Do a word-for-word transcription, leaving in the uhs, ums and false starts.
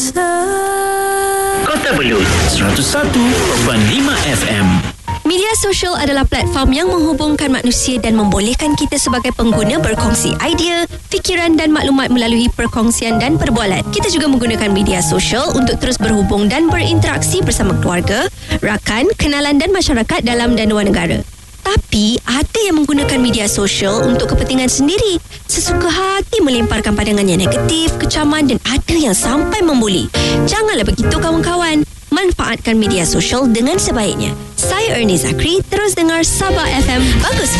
Kota Belud seratus satu perpuluhan lima F M. Media sosial adalah platform yang menghubungkan manusia dan membolehkan kita sebagai pengguna berkongsi idea, fikiran dan maklumat melalui perkongsian dan perbualan. Kita juga menggunakan media sosial untuk terus berhubung dan berinteraksi bersama keluarga, rakan, kenalan dan masyarakat dalam dan luar negara. Tapi ada yang menggunakan media sosial untuk kepentingan sendiri, sesuka hati melemparkan pandangan yang negatif, kecaman dan ada yang sampai membuli. Janganlah begitu kawan-kawan. Manfaatkan media sosial dengan sebaiknya. Saya Ernie Zakri, terus dengar Sabah F M. Bagus